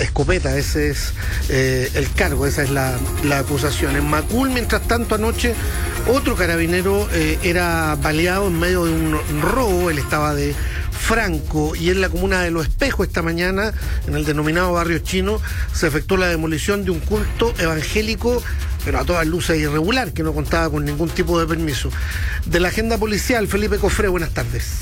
escopeta. Ese es el cargo, esa es la acusación. En Macul, mientras tanto, anoche otro carabinero era baleado en medio de un robo. Él estaba de Franco, y en la comuna de Los Espejos esta mañana, en el denominado barrio chino, se efectuó la demolición de un culto evangélico, pero a todas luces irregular, que no contaba con ningún tipo de permiso. De la agenda policial, Felipe Cofré, buenas tardes.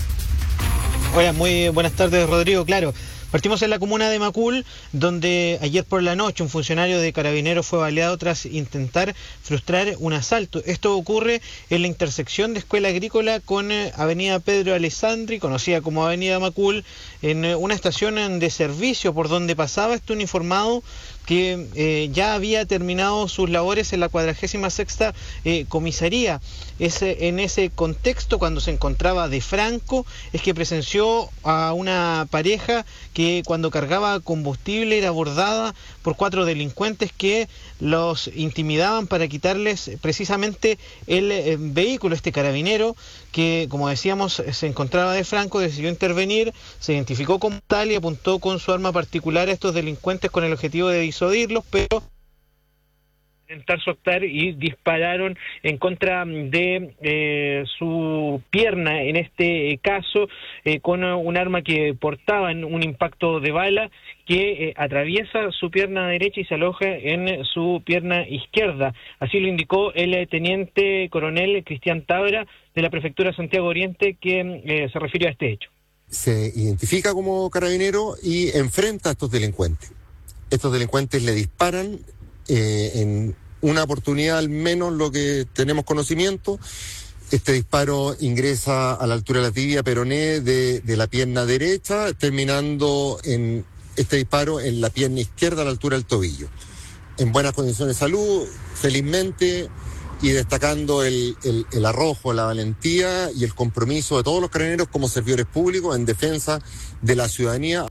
Hola, muy buenas tardes, Rodrigo. Claro, partimos en la comuna de Macul, donde ayer por la noche un funcionario de Carabineros fue baleado tras intentar frustrar un asalto. Esto ocurre en la intersección de Escuela Agrícola con Avenida Pedro Alessandri, conocida como Avenida Macul, en una estación de servicio por donde pasaba este uniformado que ya había terminado sus labores en la 46ª comisaría. En ese contexto, cuando se encontraba de Franco, es que presenció a una pareja que cuando cargaba combustible era abordada por 4 delincuentes que los intimidaban para quitarles precisamente el vehículo. Este carabinero, que como decíamos se encontraba de Franco, decidió intervenir, se identificó como tal y apuntó con su arma particular a estos delincuentes con el objetivo de disuadirlos, pero intentar soltar y dispararon en contra de su pierna, en este caso, con un arma que portaba en un impacto de bala que atraviesa su pierna derecha y se aloja en su pierna izquierda. Así lo indicó el teniente coronel Cristian Tabra de la prefectura de Santiago Oriente, que se refirió a este hecho. Se identifica como carabinero y enfrenta a estos delincuentes. Estos delincuentes le disparan en una oportunidad, al menos lo que tenemos conocimiento. Este disparo ingresa a la altura de la tibia peroné de la pierna derecha, terminando en este disparo en la pierna izquierda a la altura del tobillo. En buenas condiciones de salud, felizmente, y destacando el arrojo, la valentía y el compromiso de todos los carabineros como servidores públicos en defensa de la ciudadanía.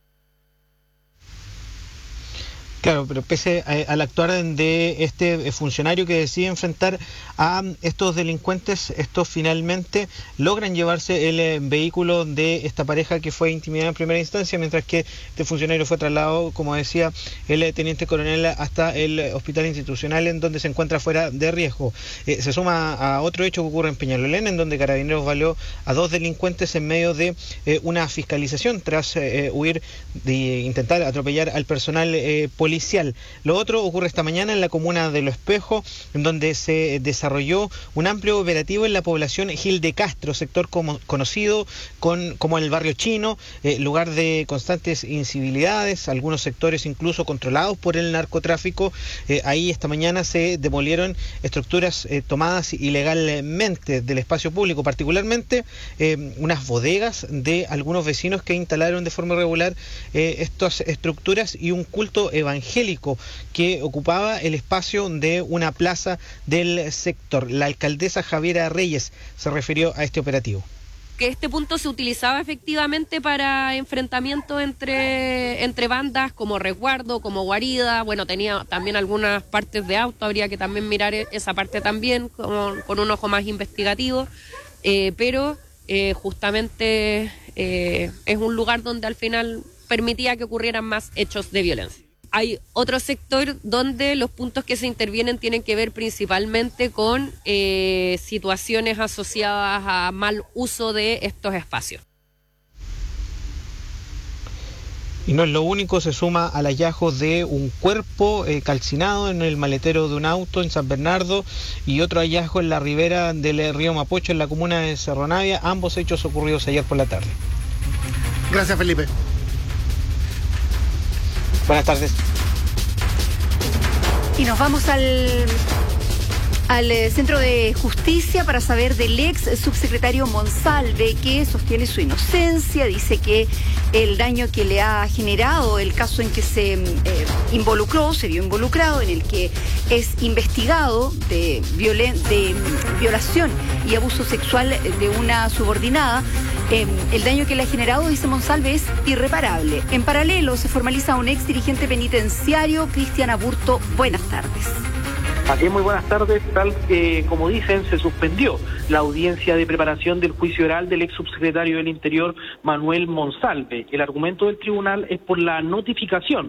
Claro, pero pese al actuar de este funcionario que decide enfrentar a estos delincuentes, estos finalmente logran llevarse el vehículo de esta pareja que fue intimidada en primera instancia, mientras que este funcionario fue trasladado, como decía el teniente coronel, hasta el hospital institucional, en donde se encuentra fuera de riesgo. Se suma a otro hecho que ocurre en Peñalolén, en donde Carabineros baleó a 2 delincuentes en medio de una fiscalización tras huir de intentar atropellar al personal policial. Lo otro ocurre esta mañana en la comuna de Los Espejos, en donde se desarrolló un amplio operativo en la población Gil de Castro, sector conocido como el barrio chino, lugar de constantes incivilidades, algunos sectores incluso controlados por el narcotráfico. Ahí esta mañana se demolieron estructuras tomadas ilegalmente del espacio público, particularmente unas bodegas de algunos vecinos que instalaron de forma irregular estas estructuras y un culto evangélico que ocupaba el espacio de una plaza del sector. La alcaldesa Javiera Reyes se refirió a este operativo. Que este punto se utilizaba efectivamente para enfrentamientos entre bandas, como resguardo, como guarida. Bueno, tenía también algunas partes de auto, habría que también mirar esa parte también con un ojo más investigativo, pero justamente es un lugar donde al final permitía que ocurrieran más hechos de violencia. Hay otro sector donde los puntos que se intervienen tienen que ver principalmente con situaciones asociadas a mal uso de estos espacios. Y no es lo único, se suma al hallazgo de un cuerpo calcinado en el maletero de un auto en San Bernardo y otro hallazgo en la ribera del río Mapocho en la comuna de Cerro Navia, ambos hechos ocurridos ayer por la tarde. Gracias, Felipe. Buenas tardes. Y nos vamos al Centro de Justicia para saber del ex subsecretario Monsalve, que sostiene su inocencia, dice que el daño que le ha generado el caso en que se vio involucrado, en el que es investigado de violación y abuso sexual de una subordinada, el daño que le ha generado, dice Monsalve, es irreparable. En paralelo, se formaliza un ex dirigente penitenciario, Cristian Aburto. Buenas tardes. Así es, muy buenas tardes. Tal como dicen, se suspendió la audiencia de preparación del juicio oral del ex subsecretario del Interior, Manuel Monsalve. El argumento del tribunal es por la notificación